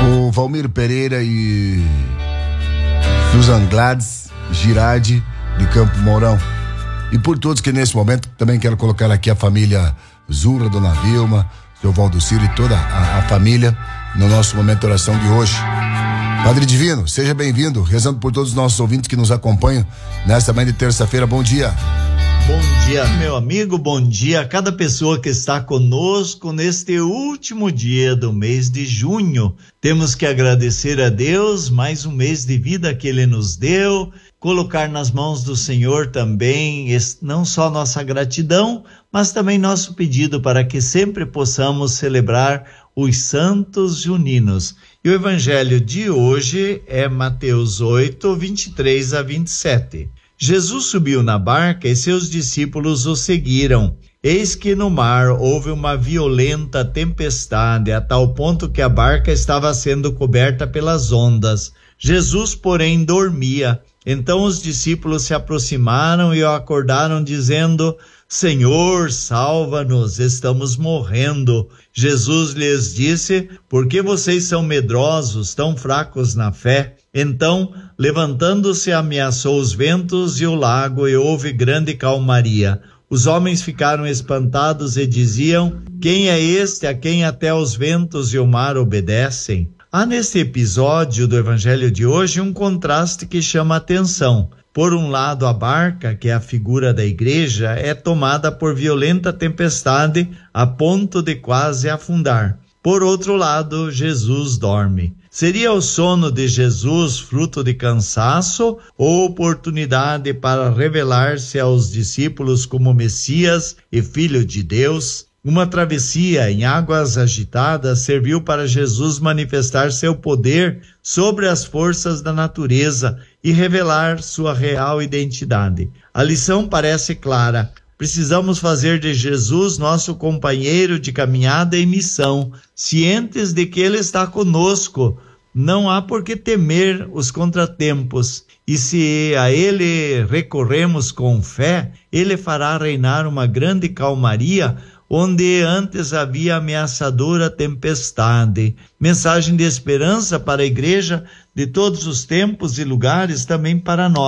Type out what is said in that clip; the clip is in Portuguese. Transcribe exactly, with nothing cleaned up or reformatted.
O Valmir Pereira e Susan Gladys Girardi de Campo Mourão. E por todos que nesse momento também quero colocar aqui a família Zurra, Dona Vilma, seu Valdociro e toda a, a família no nosso momento de oração de hoje. Padre Divino, seja bem-vindo, rezando por todos os nossos ouvintes que nos acompanham nesta manhã de terça-feira. Bom dia. Bom dia, meu amigo, bom dia a cada pessoa que está conosco neste último dia do mês de junho. Temos que agradecer a Deus, mais um mês de vida que Ele nos deu, colocar nas mãos do Senhor também, não só nossa gratidão, mas também nosso pedido para que sempre possamos celebrar os santos juninos. E o evangelho de hoje é Mateus oito, vinte e três a vinte e sete. Jesus subiu na barca e seus discípulos o seguiram. Eis que no mar houve uma violenta tempestade, a tal ponto que a barca estava sendo coberta pelas ondas. Jesus, porém, dormia. Então os discípulos se aproximaram e o acordaram, dizendo: Senhor, salva-nos, estamos morrendo. Jesus lhes disse: por que vocês são medrosos, tão fracos na fé? Então, levantando-se, ameaçou os ventos e o lago, e houve grande calmaria. Os homens ficaram espantados e diziam: quem é este a quem até os ventos e o mar obedecem? Há neste episódio do evangelho de hoje um contraste que chama a atenção. Por um lado, a barca, que é a figura da igreja, é tomada por violenta tempestade a ponto de quase afundar. Por outro lado, Jesus dorme. Seria o sono de Jesus fruto de cansaço ou oportunidade para revelar-se aos discípulos como Messias e Filho de Deus? Uma travessia em águas agitadas serviu para Jesus manifestar seu poder sobre as forças da natureza e revelar sua real identidade. A lição parece clara. Precisamos fazer de Jesus nosso companheiro de caminhada e missão, cientes de que Ele está conosco. Não há por que temer os contratempos, e se a Ele recorremos com fé, Ele fará reinar uma grande calmaria onde antes havia ameaçadora tempestade. Mensagem de esperança para a igreja de todos os tempos e lugares, também para nós.